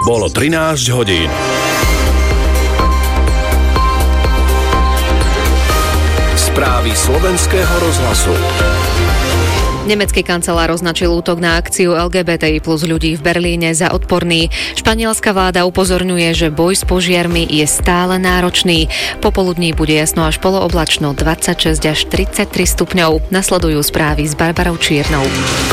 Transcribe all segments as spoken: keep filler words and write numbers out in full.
Bolo trinásť hodín. Správy slovenského rozhlasu. Nemecký kancelár označil útok na akciu el gé bé té í plus ľudí v Berlíne za odporný. Španielská vláda upozorňuje, že boj s požiarmi je stále náročný. Popoludní bude jasno až polooblačno, dvadsaťšesť až tridsaťtri stupňov. Nasledujú správy s Barbarou Čiernou.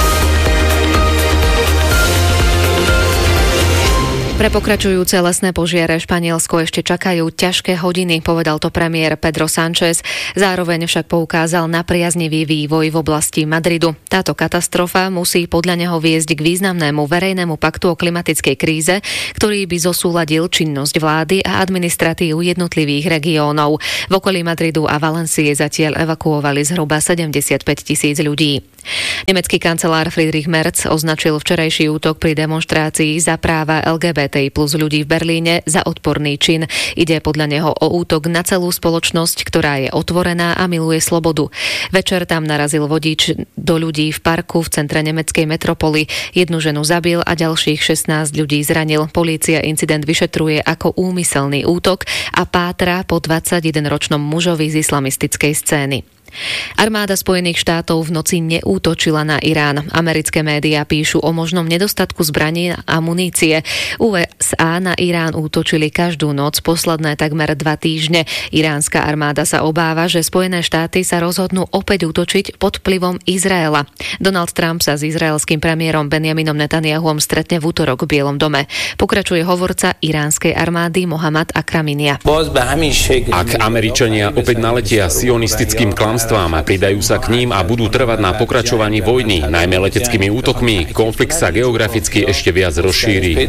Pre pokračujúce lesné požiare Španielsko ešte čakajú ťažké hodiny, povedal to premiér Pedro Sánchez. Zároveň však poukázal na priaznivý vývoj v oblasti Madridu. Táto katastrofa musí podľa neho viesť k významnému verejnému paktu o klimatickej kríze, ktorý by zosúladil činnosť vlády a administratív jednotlivých regiónov. V okolí Madridu a Valencie zatiaľ evakuovali zhruba sedemdesiatpäť tisíc ľudí. Nemecký kancelár Friedrich Merz označil včerajší útok pri demonštrácii za práva el gé bé té í plus ľudí v Berlíne za odporný čin. Ide podľa neho o útok na celú spoločnosť, ktorá je otvorená a miluje slobodu. Večer tam narazil vodič do ľudí v parku v centre nemeckej metropoly. Jednu ženu zabil a ďalších šestnásť ľudí zranil. Polícia incident vyšetruje ako úmyselný útok a pátra po dvadsaťjedenročnom mužovi z islamistickej scény. Armáda Spojených štátov v noci neútočila na Irán. Americké médiá píšu o možnom nedostatku zbraní a munície. ú es á na Irán útočili každú noc posledné takmer dva týždne. Iránska armáda sa obáva, že Spojené štáty sa rozhodnú opäť útočiť pod vplyvom Izraela. Donald Trump sa s izraelským premiérom Benjaminom Netanyahum stretne v útorok v Bielom dome. Pokračuje hovorca iránskej armády Mohammad Akraminia. Ak Američania opäť naletia sionistickým klamstvom a pridajú sa k ním a budú trvať na pokračovaní vojny, najmä leteckými útokmi, konflikt sa geograficky ešte viac rozšíri.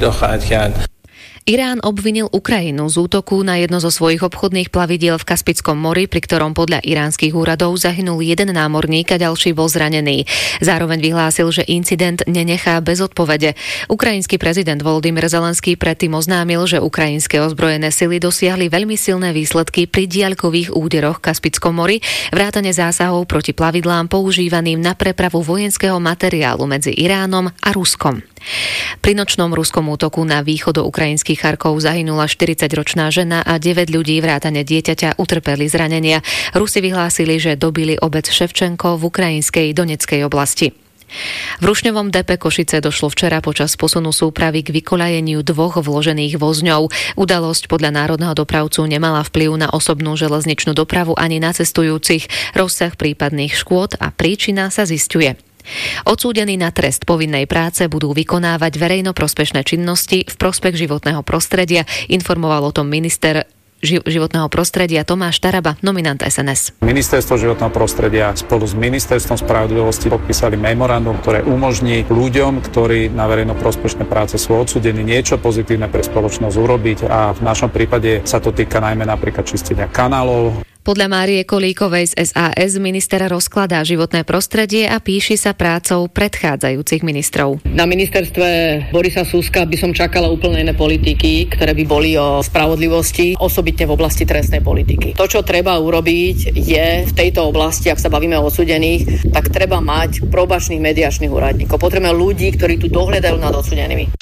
Irán obvinil Ukrajinu z útoku na jedno zo svojich obchodných plavidiel v Kaspickom mori, pri ktorom podľa iránskych úradov zahynul jeden námorník a ďalší bol zranený. Zároveň vyhlásil, že incident nenechá bez odpovede. Ukrajinský prezident Volodymyr Zelenský predtým oznámil, že ukrajinské ozbrojené sily dosiahli veľmi silné výsledky pri diaľkových úderoch v Kaspickom mori, vrátane zásahov proti plavidlám používaným na prepravu vojenského materiálu medzi Iránom a Ruskom. Pri nočnom ruskom útoku na východoukrajinský Charkov zahynula štyridsaťročná žena a deväť ľudí vrátane dieťaťa utrpeli zranenia. Rusi vyhlásili, že dobili obec Ševčenko v ukrajinskej Doneckej oblasti. V Rušňovom depe Košice došlo včera počas posunu súpravy k vykoľajeniu dvoch vložených vozňov. Udalosť podľa národného dopravcu nemala vplyv na osobnú železničnú dopravu ani na cestujúcich. Rozsah prípadných škôd a príčina sa zisťuje. Odsúdení na trest povinnej práce budú vykonávať verejnoprospešné činnosti v prospech životného prostredia, informoval o tom minister životného prostredia Tomáš Taraba, nominant es en es. Ministerstvo životného prostredia spolu s Ministerstvom spravodlivosti podpísali memorandum, ktoré umožní ľuďom, ktorí na verejnoprospešné práce sú odsúdení, niečo pozitívne pre spoločnosť urobiť a v našom prípade sa to týka najmä napríklad čistenia kanálov. Podľa Márie Kolíkovej z es a es minister rozkladá životné prostredie a píši sa prácou predchádzajúcich ministrov. Na ministerstve Borisa Súska by som čakala úplne iné politiky, ktoré by boli o spravodlivosti, osobitne v oblasti trestnej politiky. To, čo treba urobiť, je v tejto oblasti, ak sa bavíme o odsúdených, tak treba mať probačných mediačných úradníkov. Potrebujeme ľudí, ktorí tu dohľadajú nad odsúdenými.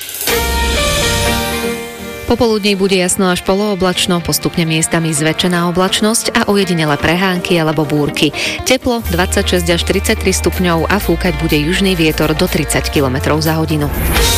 Popoludní bude jasno až polooblačno, postupne miestami zväčšená oblačnosť a ojedinele prehánky alebo búrky. Teplo dvadsaťšesť až tridsaťtri stupňov a fúkať bude južný vietor do tridsať kilometrov za hodinu.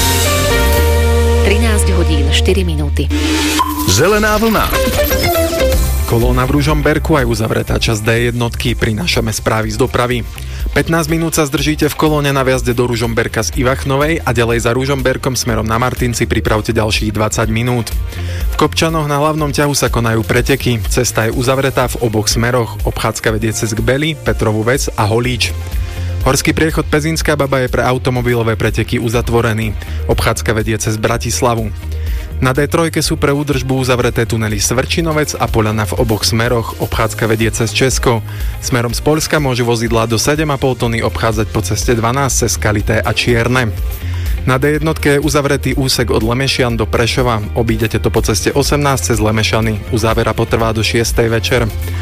trinásť hodín štyri minúty. Zelená vlna. Kolóna v Ružomberku aj uzavretá časť dé jednotky, prinášame správy z dopravy. pätnásť minút sa zdržíte v kolóne na viazde do Ružomberka z Ivachnovej a ďalej za Ružomberkom smerom na Martinci pripravte ďalších dvadsať minút. V Kopčanoch na hlavnom ťahu sa konajú preteky, cesta je uzavretá v oboch smeroch, obchádzka vedie cez Gbely, Petrovú Ves a Holíč. Horský priechod Pezinská Baba je pre automobilové preteky uzatvorený, obchádzka vedie cez Bratislavu. Na dé tri sú pre údržbu uzavreté tunely Svrčinovec a Poľana v oboch smeroch, obchádzka vedie cez Česko. Smerom z Poľska môžu vozidlá do sedem a pol tony obchádzať po ceste dvanásť cez Skalité a Čierne. Na dé jednotke je uzavretý úsek od Lemešian do Prešova, obídete to po ceste osemnásť cez Lemešany, uzávera potrvá do šiestej večer.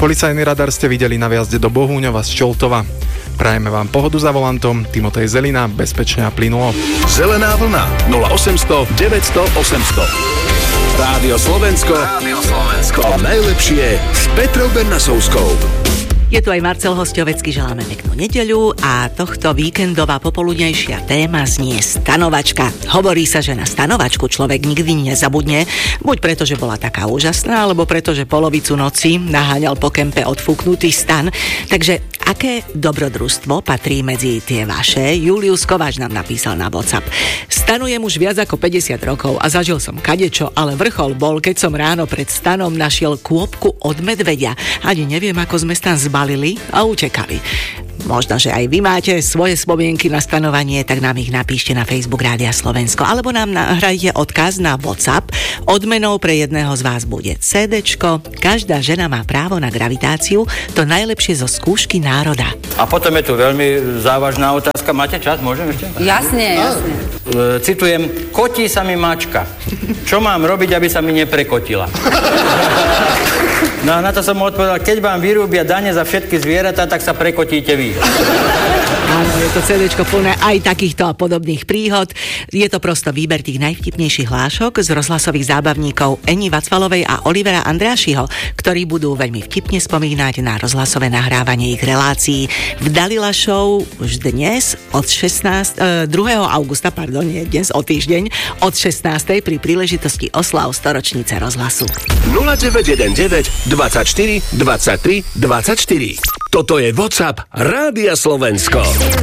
Policajný radar ste videli na viazde do Bohúňova z Čoltova. Prajeme vám pohodu za volantom, Timotej Zelina, bezpečne a plynulo. Zelená vlna nula osemsto deväťsto osemsto. Rádio Slovensko. Rádio Slovensko. To najlepšie s Petrou Bernasovskou. Je tu aj Marcel Hosťovecký, želáme peknú nedeľu a tohto víkendová popoludnejšia téma znie stanovačka. Hovorí sa, že na stanovačku človek nikdy nezabudne, buď preto, že bola taká úžasná, alebo preto, že polovicu noci naháňal po kempe odfúknutý stan. Takže aké dobrodružstvo patrí medzi tie vaše? Julius Kováč nám napísal na WhatsApp. Stanujem už viac ako päťdesiat rokov a zažil som kadečo, ale vrchol bol, keď som ráno pred stanom našiel kôpku od medveďa. Ani neviem, ako sme stan zbalili a utekali. Možno, že aj vy máte svoje spomienky na stanovanie, tak nám ich napíšte na Facebook Rádia Slovensko, alebo nám nahrajte odkaz na WhatsApp. Odmenou pre jedného z vás bude cédečko. Každá žena má právo na gravitáciu, to najlepšie zo skúšky národa. A potom je tu veľmi závažná otázka. Máte čas? Môžem ešte? Jasne, jasne. E, citujem, kotí sa mi mačka. Čo mám robiť, aby sa mi neprekotila? No a na to som mu odpovedal, keď vám vyrúbia dane za všetky zvieratá, tak sa prekotíte vy. Áno, je to cédečko plné aj takýchto a podobných príhod. Je to prosto výber tých najvtipnejších hlášok z rozhlasových zábavníkov Eni Vacvalovej a Olivera Andrášiho, ktorí budú veľmi vtipne spomínať na rozhlasové nahrávanie ich relácií v Dalila Show už dnes od šestnásteho druhého augusta, pardon, nie dnes, o týždeň, od šestnástej pri príležitosti oslav storočnice rozhlasu. nula deväť jeden deväť dvadsaťštyri dvadsaťtri dvadsaťštyri. Toto je WhatsApp Rádia Slovensko.